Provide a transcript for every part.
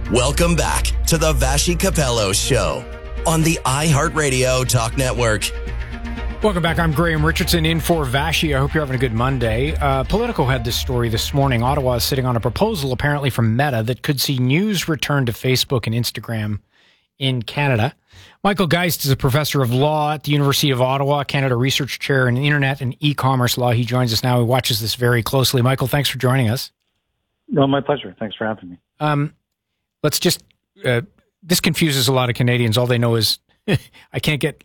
Welcome back to the Vassy Capello Show on the iHeartRadio Talk Network. Welcome back. I'm Graham Richardson in for Vassy. I hope you're having a good Monday. Politico had this story this morning. Ottawa is sitting on a proposal apparently from Meta that could see news return to Facebook and Instagram in Canada. Michael Geist is a professor of law at the University of Ottawa, Canada Research Chair in Internet and E-commerce Law. He joins us now. He watches this very closely. Michael, thanks for joining us. No, my pleasure. Thanks for having me. Let's just this confuses a lot of Canadians. All they know is I can't get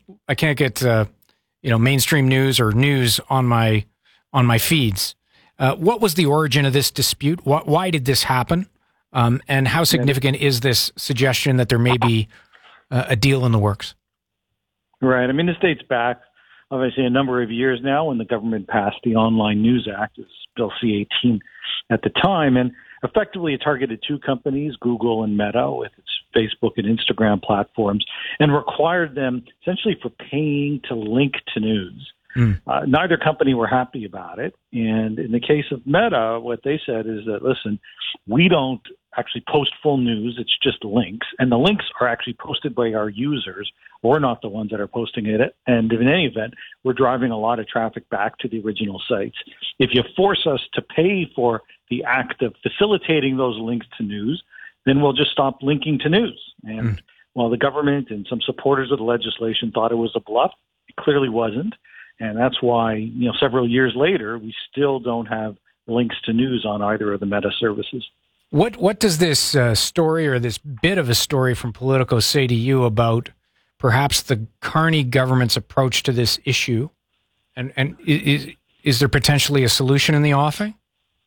mainstream news or news on my feeds. What was the origin of this dispute? Why did this happen? And how significant is this suggestion that there may be a deal in the works? Right. I mean, this dates back, obviously, a number of years now when the government passed the Online News Act, it was Bill C-18 at the time, and effectively it targeted two companies, Google and Meta, with its Facebook and Instagram platforms, and required them essentially for paying to link to news. Neither company were happy about it. And in the case of Meta, what they said is that, listen, we don't actually post full news. It's just links. And the links are actually posted by our users. We're not the ones that are posting it. And in any event, we're driving a lot of traffic back to the original sites. If you force us to pay for the act of facilitating those links to news, then we'll just stop linking to news. And while the government and some supporters of the legislation thought it was a bluff, it clearly wasn't. And that's why, several years later, we still don't have links to news on either of the Meta services. What does this story or this bit of a story from Politico say to you about perhaps the Carney government's approach to this issue? And is there potentially a solution in the offing?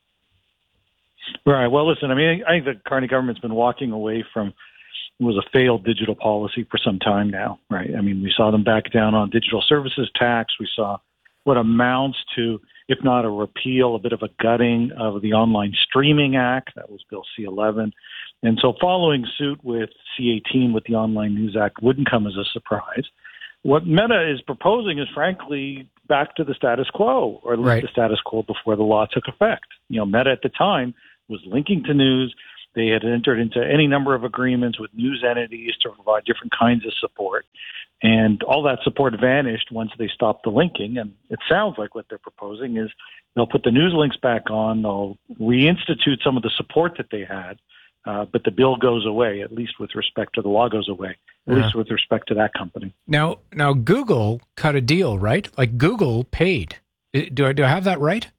Right. Well, listen, I think the Carney government's been walking away from was a failed digital policy for some time now, right? I mean, we saw them back down on digital services tax. We saw what amounts to, if not a repeal, a bit of a gutting of the Online Streaming Act. That was Bill C-11. And so following suit with C-18 with the Online News Act wouldn't come as a surprise. What Meta is proposing is, frankly, back to the status quo, or at least the status quo before the law took effect. Meta at the time was linking to news. They had entered into any number of agreements with news entities to provide different kinds of support. And all that support vanished once they stopped the linking. And it sounds like what they're proposing is they'll put the news links back on, they'll reinstitute some of the support that they had, but the bill goes away, at least with respect to the law goes away, at least with respect to that company. Now Google cut a deal, right? Like Google paid. Do I have that right?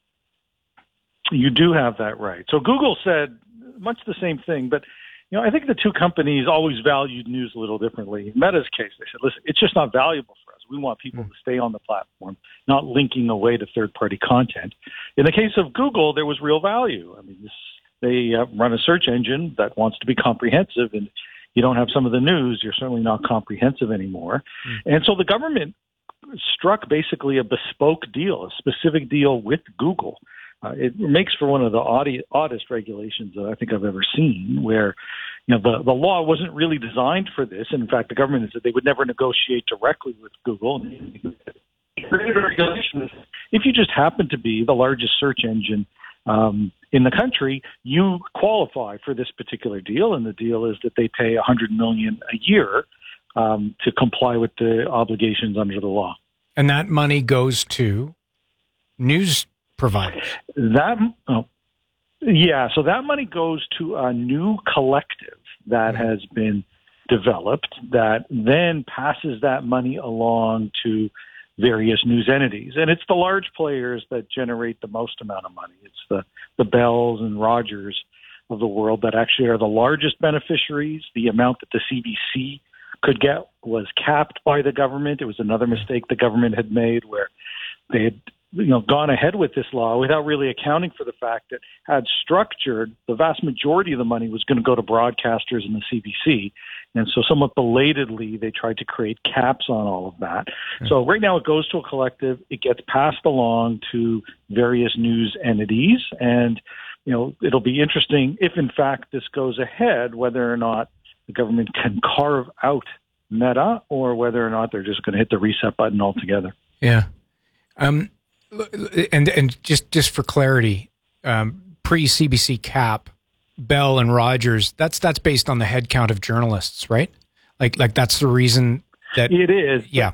You do have that right. So Google said much the same thing, but I think the two companies always valued news a little differently. In Meta's case, they said, listen, it's just not valuable for us. We want people to stay on the platform, not linking away to third-party content. In the case of Google, there was real value. I mean, they run a search engine that wants to be comprehensive, and you don't have some of the news, you're certainly not comprehensive anymore. And so the government struck basically a bespoke deal, a specific deal with Google. It makes for one of the oddest regulations that I think I've ever seen, where the law wasn't really designed for this. And in fact, the government said they would never negotiate directly with Google. If you just happen to be the largest search engine in the country, you qualify for this particular deal. And the deal is that they pay $100 million a year to comply with the obligations under the law. And that money goes to news providers. So that money goes to a new collective that has been developed that then passes that money along to various news entities. And it's the large players that generate the most amount of money. It's the Bells and Rogers of the world that actually are the largest beneficiaries. The amount that the CBC could get was capped by the government. It was another mistake the government had made, where they had gone ahead with this law without really accounting for the fact that had structured, the vast majority of the money was going to go to broadcasters and the CBC. And so somewhat belatedly, they tried to create caps on all of that. So right now it goes to a collective. It gets passed along to various news entities. And, it'll be interesting if, in fact, this goes ahead, whether or not the government can carve out Meta or whether or not they're just going to hit the reset button altogether. Yeah. And just for clarity, pre-CBC cap, Bell and Rogers, that's based on the head count of journalists, right? Like that's the reason that it is. Yeah.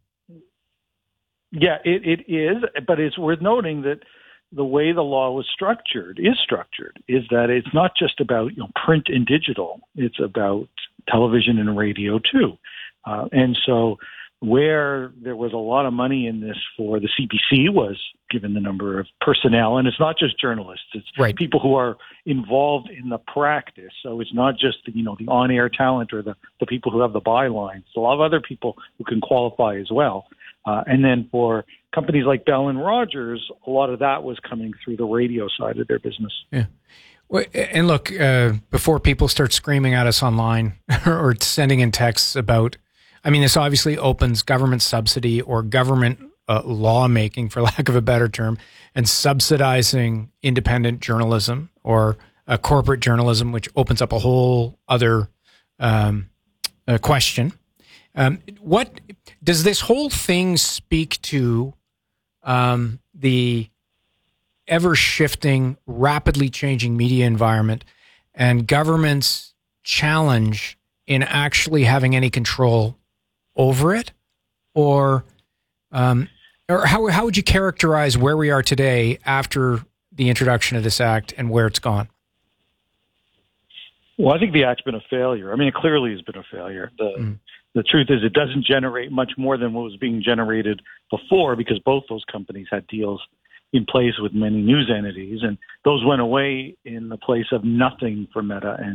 Yeah, it is, but it's worth noting that the way the law was structured is that it's not just about print and digital. It's about television and radio too. And so where there was a lot of money in this for the CBC was given the number of personnel, and it's not just journalists, it's right. people who are involved in the practice. So it's not just the on-air talent or the people who have the bylines. It's a lot of other people who can qualify as well. And then for companies like Bell and Rogers, a lot of that was coming through the radio side of their business. Yeah. Well, and look, before people start screaming at us online or sending in texts about, this obviously opens government subsidy or government lawmaking, for lack of a better term, and subsidizing independent journalism or corporate journalism, which opens up a whole other question. What does this whole thing speak to? The ever-shifting, rapidly changing media environment and government's challenge in actually having any control over it? Or how would you characterize where we are today after the introduction of this act and where it's gone? Well, I think the act's been a failure. It clearly has been a failure. The truth is it doesn't generate much more than what was being generated before, because both those companies had deals in place with many news entities, and those went away in the place of nothing for Meta and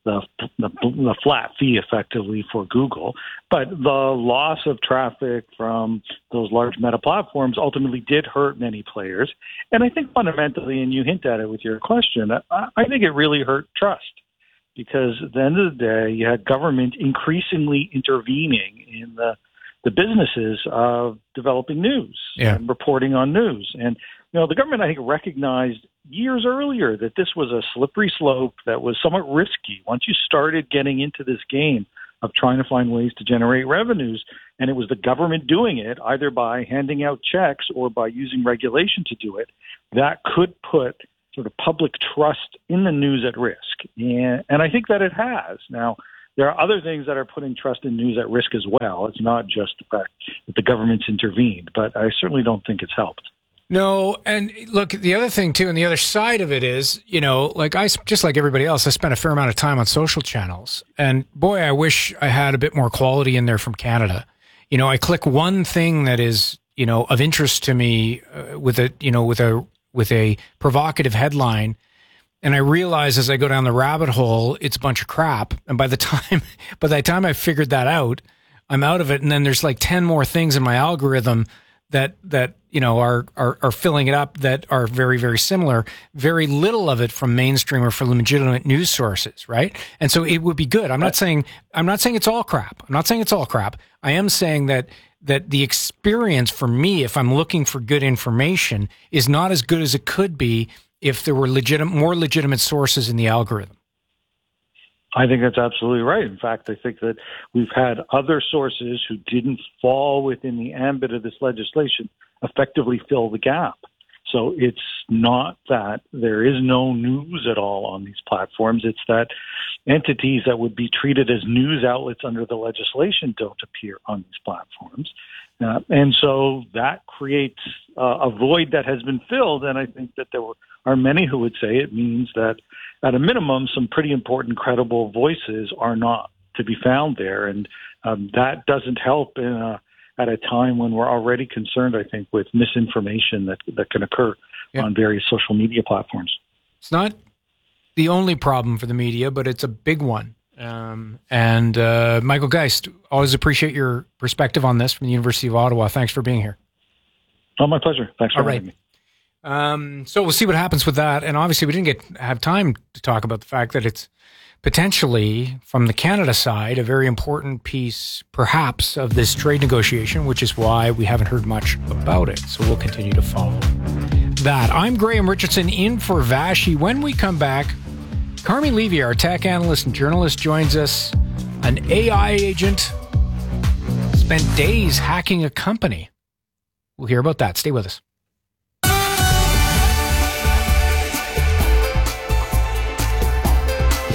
the flat fee effectively for Google. But the loss of traffic from those large Meta platforms ultimately did hurt many players. And I think fundamentally, and you hint at it with your question, I think it really hurt trust. Because at the end of the day, you had government increasingly intervening in the businesses of developing news and reporting on news. And, the government, I think, recognized years earlier that this was a slippery slope that was somewhat risky. Once you started getting into this game of trying to find ways to generate revenues, and it was the government doing it, either by handing out checks or by using regulation to do it, that could put sort of public trust in the news at risk. And I think that it has. Now, there are other things that are putting trust in news at risk as well. It's not just the fact that the government's intervened, but I certainly don't think it's helped. No, and look, the other thing too, and the other side of it is, just like everybody else, I spent a fair amount of time on social channels, and boy, I wish I had a bit more quality in there from Canada. I click one thing that is, of interest to me with a provocative headline, and I realize as I go down the rabbit hole, it's a bunch of crap. And by the time I figured that out, I'm out of it. And then there's like 10 more things in my algorithm that are filling it up that are very, very similar. Very little of it from mainstream or from legitimate news sources, right? And so it would be good. I'm not saying it's all crap. I am saying that the experience for me, if I'm looking for good information, is not as good as it could be if there were more legitimate sources in the algorithm. I think that's absolutely right. In fact, I think that we've had other sources who didn't fall within the ambit of this legislation effectively fill the gap. So it's not that there is no news at all on these platforms. It's that entities that would be treated as news outlets under the legislation don't appear on these platforms. And so that creates a void that has been filled. And I think that there are many who would say it means that at a minimum, some pretty important, credible voices are not to be found there. And that doesn't help at a time when we're already concerned, I think, with misinformation that can occur on various social media platforms. It's not the only problem for the media, but it's a big one. And Michael Geist, always appreciate your perspective on this from the University of Ottawa. Thanks for being here. Oh, my pleasure. Thanks for having me. So we'll see what happens with that. And obviously we didn't have time to talk about the fact that it's potentially, from the Canada side, a very important piece, perhaps, of this trade negotiation, which is why we haven't heard much about it. So we'll continue to follow that. I'm Graham Richardson in for Vassy. When we come back, Carmi Levy, our tech analyst and journalist, joins us. An AI agent spent days hacking a company. We'll hear about that. Stay with us.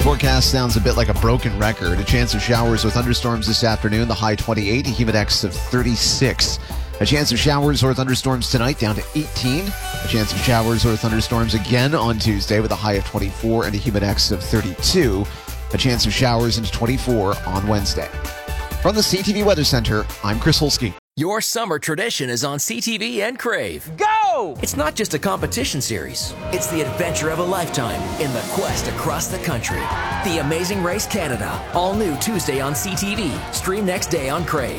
Forecast sounds a bit like a broken record. A chance of showers or thunderstorms this afternoon, the high 28, a humid index of 36. A chance of showers or thunderstorms tonight, down to 18. A chance of showers or thunderstorms again on Tuesday with a high of 24 and a humid index of 32. A chance of showers into 24 on Wednesday. From the CTV Weather Center, I'm Chris Holsky. Your summer tradition is on CTV and Crave. Go! It's not just a competition series. It's the adventure of a lifetime in the quest across the country. The Amazing Race Canada. All new Tuesday on CTV. Stream next day on Crave.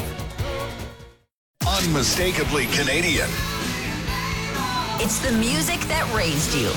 Unmistakably Canadian. It's the music that raised you.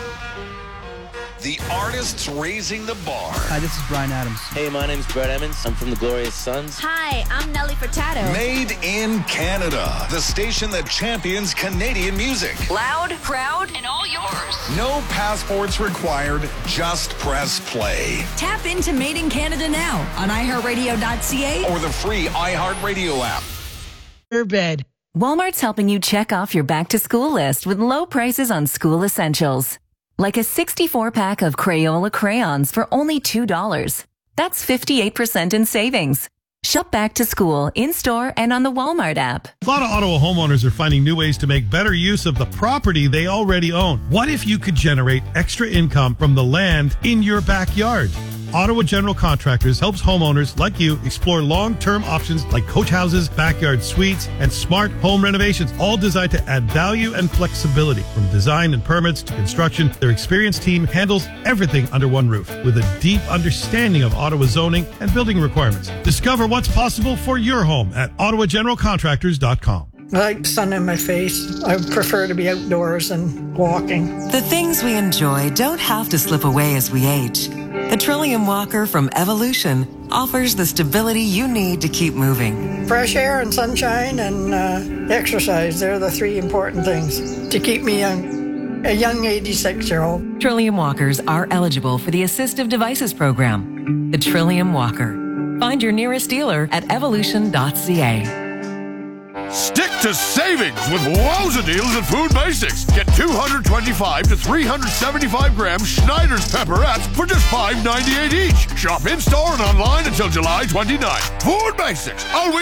The artists raising the bar. Hi, this is Bryan Adams. Hey, my name's Brett Emmons. I'm from the Glorious Sons. Hi, I'm Nelly Furtado. Made in Canada. The station that champions Canadian music. Loud, proud, and all yours. No passports required. Just press play. Tap into Made in Canada now on iHeartRadio.ca or the free iHeartRadio app. Your bed. Walmart's helping you check off your back-to-school list with low prices on school essentials. Like a 64-pack of Crayola crayons for only $2. That's 58% in savings. Shop back to school in-store and on the Walmart app. A lot of Ottawa homeowners are finding new ways to make better use of the property they already own. What if you could generate extra income from the land in your backyard? Ottawa General Contractors helps homeowners like you explore long-term options like coach houses, backyard suites, and smart home renovations, all designed to add value and flexibility. From design and permits to construction, their experienced team handles everything under one roof with a deep understanding of Ottawa zoning and building requirements. Discover what's possible for your home at ottawageneralcontractors.com. I like sun in my face. I prefer to be outdoors and walking. The things we enjoy don't have to slip away as we age. The Trillium Walker from Evolution offers the stability you need to keep moving. Fresh air and sunshine and exercise, they're the three important things to keep me young. A young 86-year-old. Trillium Walkers are eligible for the Assistive Devices Program. The Trillium Walker. Find your nearest dealer at evolution.ca. Stick to savings with wowza deals at Food Basics. Get 225 to 375 gram Schneider's pepperettes for just $5.98 each. Shop in-store and online until July 29th. Food Basics. Always